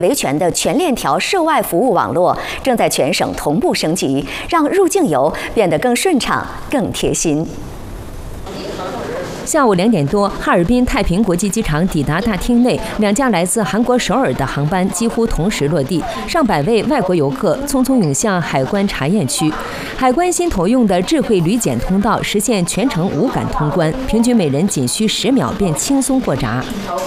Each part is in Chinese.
维权的全链条涉外服务网络正在全省同步升级，让入境游变得更顺畅、更贴心。 下午2点多，哈尔滨太平国际机场抵达大厅内，2架来自韩国首尔的航班几乎同时落地，上百位外国游客匆匆涌向海关查验区。海关新投用的智慧旅检通道实现全程无感通关，平均每人仅需10秒便轻松过闸。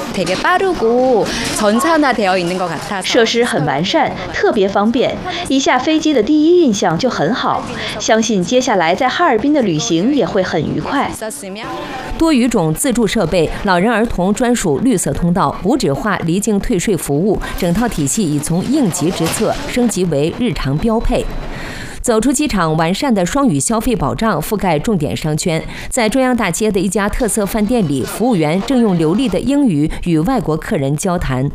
设施很完善，特别方便，一下飞机的第一印象就很好，相信接下来在哈尔滨的旅行也会很愉快。 多语种自助设备、老人儿童专属绿色通道、无纸化离境退税服务，整套体系已从应急之策升级为日常标配。走出机场，完善的双语消费保障覆盖重点商圈。在中央大街的一家特色饭店里，服务员正用流利的英语与外国客人交谈。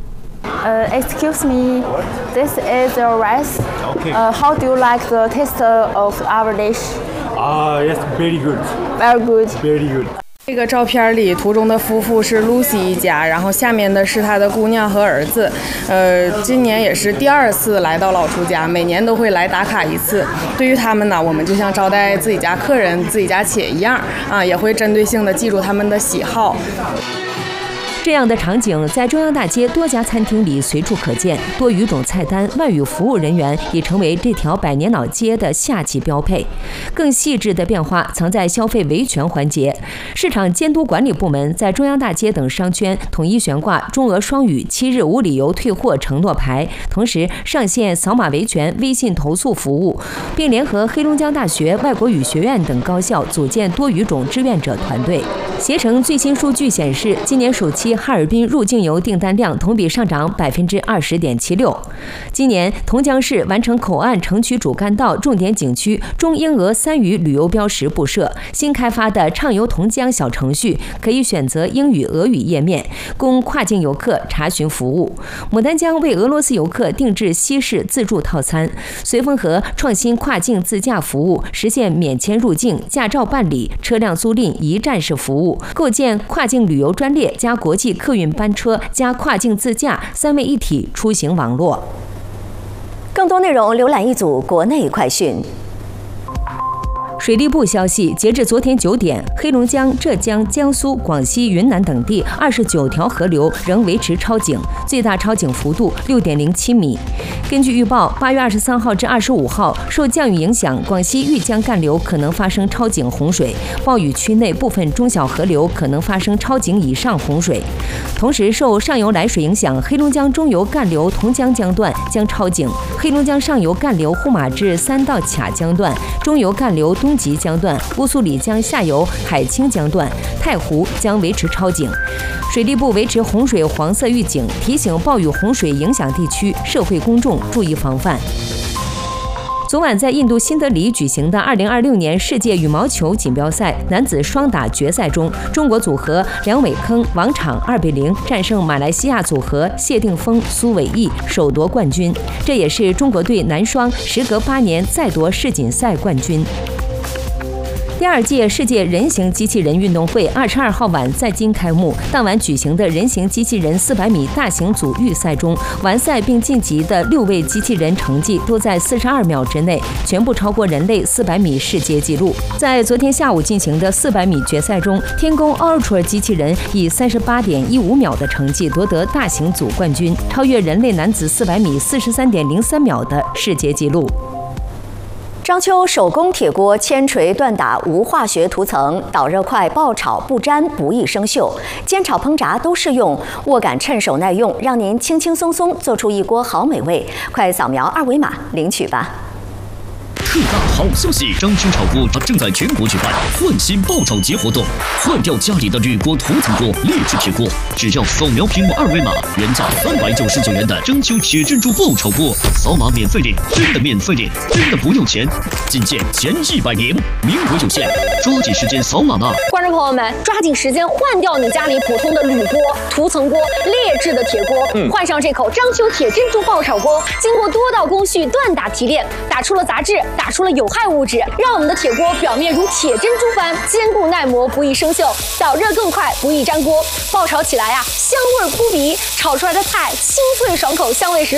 Excuse me, this is a rice. How do you like the taste of our dish? Yes, very good. Very good. Very good. 这个照片里，图中的夫妇是露西一家，然后下面的是他的姑娘和儿子。今年也是第2次来到老厨家，每年都会来打卡1次。对于他们呢，我们就像招待自己家客人、自己家企业一样啊，也会针对性的记住他们的喜好。 这样的场景在中央大街多家餐厅里随处可见，多语种菜单、外语服务人员已成为这条百年老街的夏季标配。更细致的变化藏在消费维权环节，市场监督管理部门在中央大街等商圈统一悬挂中俄双语7日无理由退货承诺牌，同时上线扫码维权微信投诉服务，并联合黑龙江大学外国语学院等高校组建多语种志愿者团队。携程最新数据显示，今年暑期哈尔滨入境游订单量同比上涨20.76%。今年，同江市完成口岸城区主干道重点景区中英俄3语旅游标识布设，新开发的畅游同江小程序可以选择英语、俄语页面，供跨境游客查询服务。牡丹江为俄罗斯游客定制西式自助套餐，绥芬河创新跨境自驾服务，实现免签入境、驾照办理、车辆租赁一站式服务，构建跨境旅游专列加国际客运班车加跨境自驾3位一体出行网络。 更多内容浏览一组国内快讯。 水利部消息，截至昨天9点，黑龙江、浙江、江苏、广西、云南等地29条河流仍维持超警，最大超警幅度6.07米。根据预报，8月23号至25号，受降雨影响，广西玉江干流可能发生超警洪水，暴雨区内部分中小河流可能发生超警以上洪水。同时，受上游来水影响，黑龙江中游干流同江江段将超警，黑龙江上游干流呼玛至3到卡江段，中游干流东吉江段、乌苏里江下游海清江段、太湖将维持超警。水利部维持洪水黄色预警，提醒暴雨洪水影响地区社会公众注意防范。昨晚在印度新德里举行的2026年世界羽毛球锦标赛男子双打决赛中，中国组合梁伟铿、王昶2-0战胜马来西亚组合谢定峰、苏伟毅，首夺冠军。这也是中国队男双时隔8年再夺世锦赛冠军。第2届世界人形机器人运动会22号晚在京开幕。当晚举行的人形机器人400米大型组预赛中，完赛并晋级的6位机器人成绩都在42秒之内，全部超过人类400米世界纪录。在昨天下午进行的400米决赛中，天宫 Ultra 机器人以38.15秒的成绩夺得大型组冠军，超越人类男子400米43.03秒的世界纪录。 章丘手工铁锅铅锤锻打无化学涂层，导热快，爆炒不粘，不易生锈，煎炒烹炸都适用，握感趁手耐用，让您轻轻松松做出一锅好美味。快扫描2维码领取吧。 特大好消息！章丘炒锅正在全国举办换新爆炒节活动，换掉家里的铝锅、涂层锅、劣质铁锅，只要扫描屏幕2维码，原价399元的章丘铁珍珠爆炒锅，扫码免费领，真的免费领，真的不用钱，仅限前100名，名额有限，抓紧时间扫码吧！ 观众朋友们，抓紧时间换掉你家里普通的铝锅、涂层锅、劣质的铁锅，换上这口章丘铁珍珠爆炒锅，经过多道工序锻打提炼，打出了杂质。 打出了有害物质，让我们的铁锅表面如铁珍珠般坚固耐磨，不易生锈，导热更快，不易粘锅。爆炒起来啊，香味扑鼻，炒出来的菜清脆爽口，香味十足。